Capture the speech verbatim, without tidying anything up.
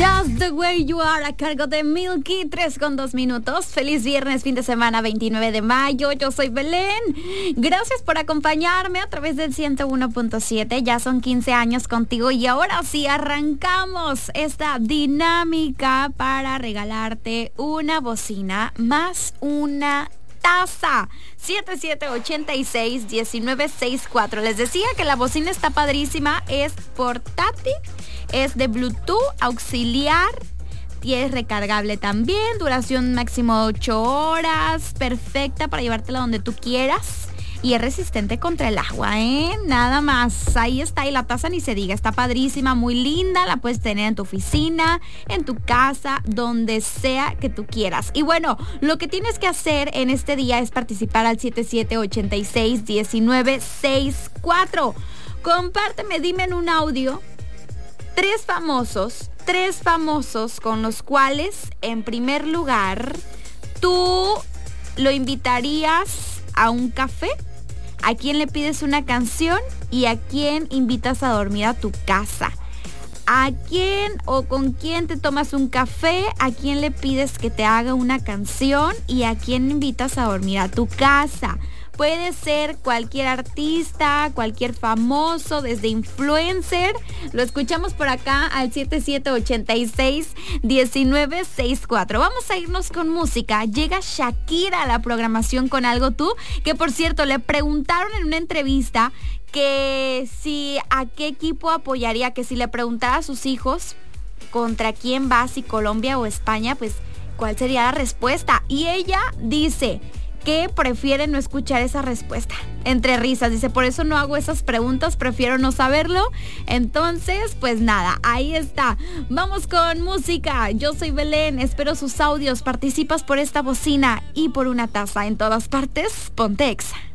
Just the Way You Are a cargo de Milky, tres con dos minutos. Feliz viernes, fin de semana, veintinueve de mayo. Yo soy Belén. Gracias por acompañarme a través del ciento uno punto siete. Ya son quince años contigo y ahora sí arrancamos esta dinámica para regalarte una bocina más una taza. siete siete ocho seis, uno nueve seis cuatro. Les decía que la bocina está padrísima, es portátil, es de Bluetooth auxiliar y es recargable también, duración máximo ocho horas, perfecta para llevártela donde tú quieras. Y es resistente contra el agua, ¿eh? Nada más. Ahí está. Y la taza ni se diga. Está padrísima, muy linda. La puedes tener en tu oficina, en tu casa, donde sea que tú quieras. Y bueno, lo que tienes que hacer en este día es participar al siete siete ocho seis, uno nueve seis cuatro. Compárteme, dime en un audio tres famosos, tres famosos con los cuales, en primer lugar, tú lo invitarías a un café. ¿A quién le pides una canción y a quién invitas a dormir a tu casa? ¿A quién o con quién te tomas un café? ¿A quién le pides que te haga una canción y a quién invitas a dormir a tu casa? Puede ser cualquier artista, cualquier famoso, desde influencer. Lo escuchamos por acá al siete siete ocho seis, uno nueve seis cuatro. Vamos a irnos con música. Llega Shakira a la programación con Algo Tú, que por cierto le preguntaron en una entrevista que si a qué equipo apoyaría, que si le preguntara a sus hijos contra quién va, si Colombia o España, pues cuál sería la respuesta. Y ella dice que prefiere no escuchar esa respuesta. Entre risas, dice, por eso no hago esas preguntas, prefiero no saberlo. Entonces, pues nada, ahí está. Vamos con música. Yo soy Belén, espero sus audios. Participas por esta bocina y por una taza en todas partes. Ponte Exa.